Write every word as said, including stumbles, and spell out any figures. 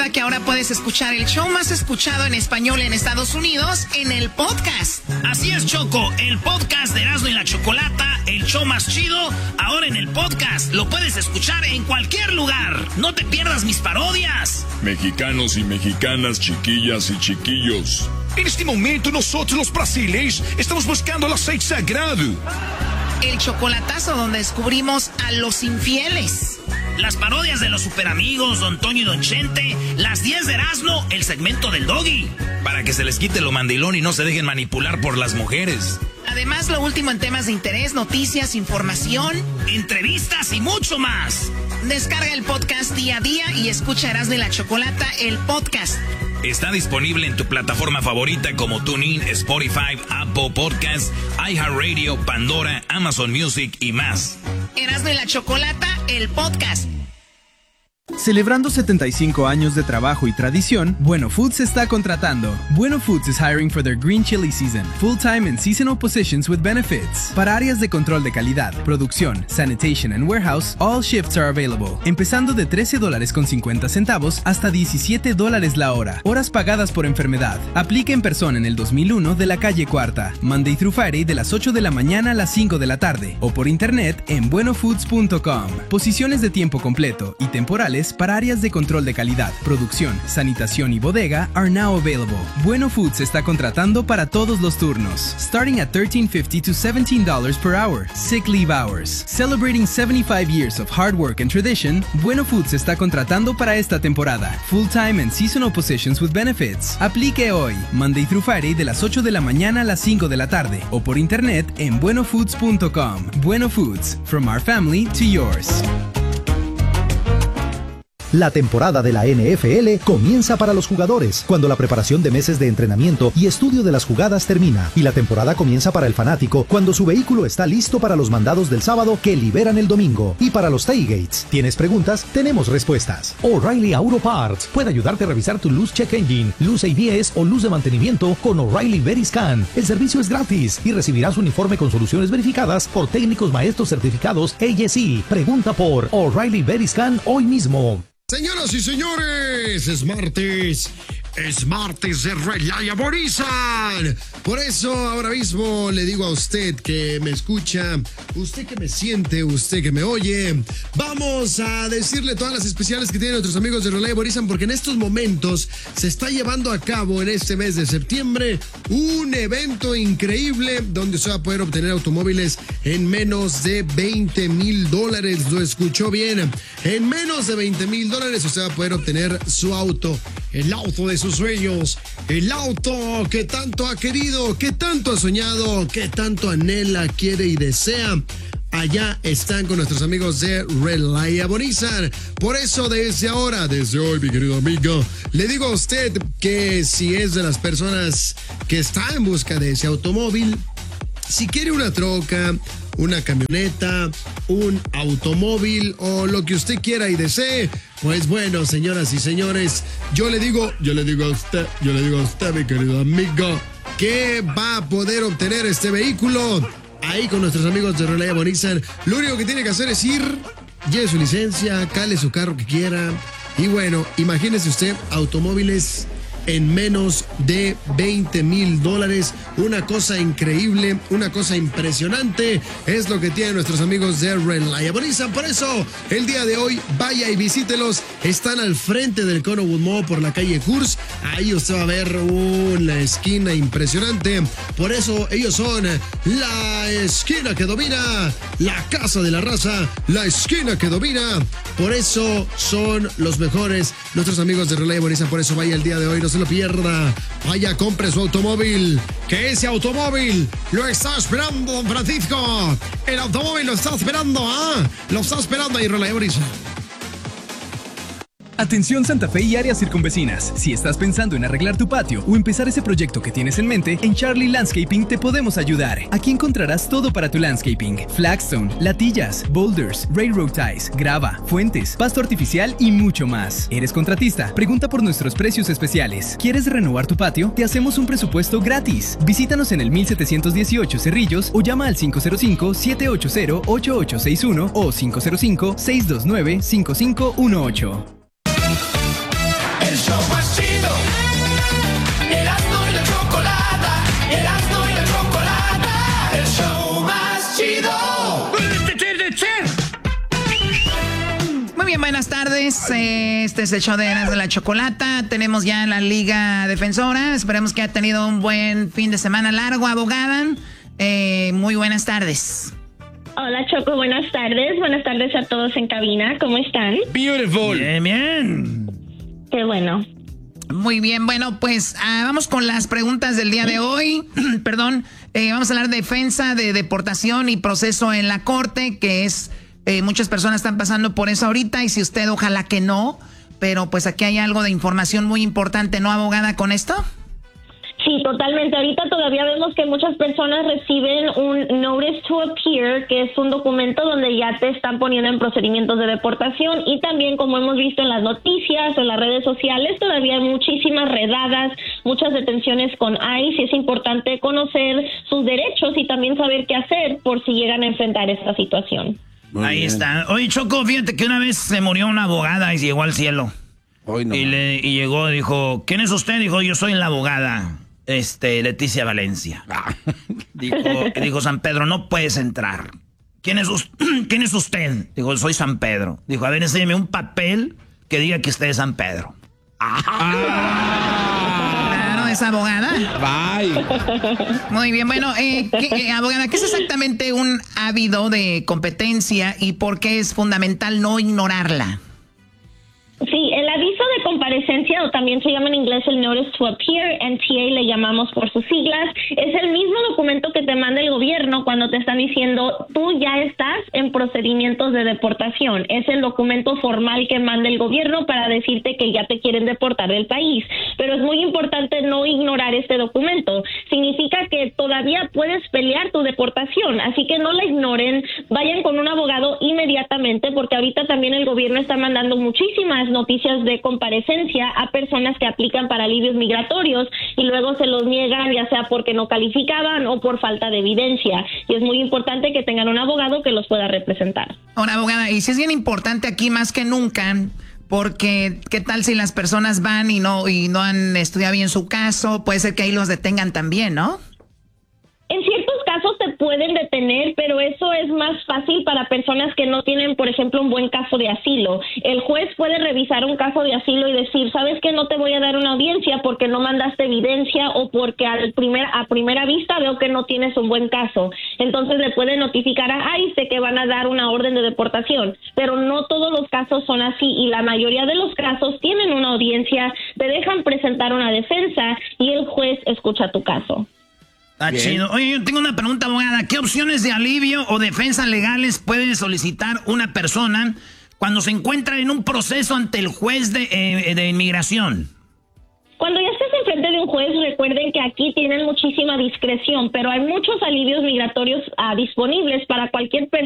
Recuerda que ahora puedes escuchar el show más escuchado en español en Estados Unidos en el podcast. Así es, Choco, el podcast de Erasmo y la Chocolata, el show más chido, ahora en el podcast. Lo puedes escuchar en cualquier lugar. No te pierdas mis parodias. Mexicanos y mexicanas, chiquillas y chiquillos. En este momento nosotros los brasileños estamos buscando el aceite sagrado. El chocolatazo donde descubrimos a los infieles. Las parodias de los superamigos, Don Toño y Don Chente. Las diez de Erasmo, el segmento del Doggy. Para que se les quite lo mandilón y no se dejen manipular por las mujeres. Además, lo último en temas de interés, noticias, información, entrevistas y mucho más. Descarga el podcast día a día y escucha Erasmo y la Chocolata, el podcast. Está disponible en tu plataforma favorita como TuneIn, Spotify, Apple Podcasts, iHeartRadio, Pandora, Amazon Music y más. Erasmo y la Chocolata, el podcast. Celebrando setenta y cinco años de trabajo y tradición, Bueno Foods está contratando. Bueno Foods is hiring for their green chili season, full-time and seasonal positions with benefits. Para áreas de control de calidad, producción, sanitation and warehouse, all shifts are available. Empezando de trece dólares con cincuenta centavos hasta diecisiete dólares la hora. Horas pagadas por enfermedad. Aplica en persona en el dos mil uno de la calle Cuarta. Monday through Friday de las ocho de la mañana a las cinco de la tarde. O por internet en bueno foods punto com. Posiciones de tiempo completo y temporales para áreas de control de calidad, producción, sanitación y bodega are now available. Bueno Foods está contratando para todos los turnos, starting at thirteen fifty to seventeen dollars per hour. Sick leave hours. Celebrating seventy-five years of hard work and tradition, Bueno Foods está contratando para esta temporada. Full-time and seasonal positions with benefits. Aplique hoy, Monday through Friday de las ocho de la mañana a las cinco de la tarde o por internet en bueno foods punto com. Bueno Foods, from our family to yours. La temporada de la N F L comienza para los jugadores, cuando la preparación de meses de entrenamiento y estudio de las jugadas termina. Y la temporada comienza para el fanático, cuando su vehículo está listo para los mandados del sábado que liberan el domingo. Y para los tailgates, ¿tienes preguntas? Tenemos respuestas. O'Reilly Auto Parts puede ayudarte a revisar tu luz check engine, luz A B S o luz de mantenimiento con O'Reilly Veriscan. El servicio es gratis y recibirás un informe con soluciones verificadas por técnicos maestros certificados A S E. Pregunta por O'Reilly Veriscan hoy mismo. Señoras y señores, es martes, es martes de Reliabilizan. Por eso ahora mismo le digo a usted que me escucha, usted que me siente, usted que me oye, vamos a decirle todas las especiales que tienen nuestros amigos de Reliabilizan, porque en estos momentos se está llevando a cabo en este mes de septiembre un evento increíble donde se va a poder obtener automóviles en menos de veinte mil dólares. Lo escuchó bien, en menos de veinte mil dólares usted va a poder obtener su auto, el auto de sus sueños, el auto que tanto ha querido, que tanto ha soñado, que tanto anhela, quiere y desea. Allá están con nuestros amigos de Reliabilizan. Por eso desde ahora, desde hoy, mi querido amigo, le digo a usted que si es de las personas que está en busca de ese automóvil, si quiere una troca, una camioneta, un automóvil o lo que usted quiera y desee, pues bueno, señoras y señores, yo le digo, yo le digo a usted, yo le digo a usted, mi querido amigo, que va a poder obtener este vehículo ahí con nuestros amigos de Reliabilizan. Lo único que tiene que hacer es ir, lleve su licencia, cale su carro que quiera y bueno, imagínese usted automóviles en menos de veinte mil dólares. Una cosa increíble, una cosa impresionante es lo que tienen nuestros amigos de Reliabilizan. Por eso, el día de hoy, vaya y visítelos. Están al frente del Connowood Mall por la calle Kurz. Ahí usted va a ver una esquina impresionante. Por eso, ellos son la esquina que domina, la casa de la raza, la esquina que domina. Por eso, son los mejores nuestros amigos de Reliabilizan. Por eso, vaya el día de hoy, no se lo pierda. Vaya, compre su automóvil, que ese automóvil lo está esperando, don Francisco. El automóvil lo está esperando, ¿ah? Lo está esperando ahí, Reliabilizan. Atención Santa Fe y áreas circunvecinas. Si estás pensando en arreglar tu patio o empezar ese proyecto que tienes en mente, en Charlie Landscaping te podemos ayudar. Aquí encontrarás todo para tu landscaping: flagstone, latillas, boulders, railroad ties, grava, fuentes, pasto artificial y mucho más. ¿Eres contratista? Pregunta por nuestros precios especiales. ¿Quieres renovar tu patio? Te hacemos un presupuesto gratis. Visítanos en el mil setecientos dieciocho Cerrillos o llama al cinco cero cinco, siete ocho cero, ocho ocho seis uno o cinco cero cinco, seis dos nueve, cinco cinco uno ocho. El tardes. Eh, este es el show de Erasmo de la Chocolata. Tenemos ya la Liga Defensora. Esperemos que haya tenido un buen fin de semana largo, abogada. Eh, muy buenas tardes. Hola, Choco. Buenas tardes. Buenas tardes a todos en cabina. ¿Cómo están? Beautiful. Bien, bien. Qué bueno. Muy bien, bueno, pues ah, vamos con las preguntas del día de hoy. Perdón, eh, vamos a hablar de defensa, de deportación y proceso en la corte, que es, eh, muchas personas están pasando por eso ahorita, y si usted ojalá que no, pero pues aquí hay algo de información muy importante, ¿no, abogada, con esto? Sí, totalmente. Ahorita todavía vemos que muchas personas reciben un Notice to Appear, que es un documento donde ya te están poniendo en procedimientos de deportación, y también, como hemos visto en las noticias o en las redes sociales, todavía hay muchísimas redadas, muchas detenciones con I C E, y es importante conocer sus derechos y también saber qué hacer por si llegan a enfrentar esta situación. Muy Ahí bien. está. Oye, Choco, fíjate que una vez se murió una abogada y llegó al cielo. Hoy no. Y, le, y llegó, dijo, ¿quién es usted? Dijo, yo soy la abogada. Este, Leticia Valencia. Dijo, dijo San Pedro, no puedes entrar. ¿Quién es, ¿Quién es usted? Dijo, soy San Pedro. Dijo, a ver, enséñame un papel que diga que usted es San Pedro. Claro, es abogada. Bye. Muy bien, bueno, eh, ¿qué, eh, abogada, ¿qué es exactamente un ávido de competencia y por qué es fundamental no ignorarla? Sí, el aviso de comparecencia, o también se llama en inglés el Notice to Appear, N T A le llamamos por sus siglas, es el mismo documento que te manda el gobierno cuando te están diciendo tú ya estás en procedimientos de deportación. Es el documento formal que manda el gobierno para decirte que ya te quieren deportar del país. Pero es muy importante no ignorar este documento. Significa que todavía puedes pelear tu deportación, así que no la ignoren, vayan con un abogado inmediatamente, porque ahorita también el gobierno está mandando muchísimas noticias de comparecencia a personas que aplican para alivios migratorios y luego se los niegan, ya sea porque no calificaban o por falta de evidencia, y es muy importante que tengan un abogado que los pueda representar. Ahora, abogada, y si es bien importante aquí más que nunca, porque qué tal si las personas van y no y no han estudiado bien su caso, puede ser que ahí los detengan también, ¿no? En ciertos casos te pueden detener, pero eso es más fácil para personas que no tienen, por ejemplo, un buen caso de asilo. El juez puede revisar un caso de asilo y decir, ¿sabes qué? No te voy a dar una audiencia porque no mandaste evidencia o porque al primer, a primera vista veo que no tienes un buen caso. Entonces le pueden notificar a I C E que van a dar una orden de deportación, pero no todos los casos son así, y la mayoría de los casos tienen una audiencia, te dejan presentar una defensa y el juez escucha tu caso. Está chido. Oye, yo tengo una pregunta, abogada. ¿Qué opciones de alivio o defensa legales puede solicitar una persona cuando se encuentra en un proceso ante el juez de, eh, de inmigración? Cuando ya estés enfrente de un juez, recuerden que aquí tienen muchísima discreción, pero hay muchos alivios migratorios uh, disponibles para cualquier persona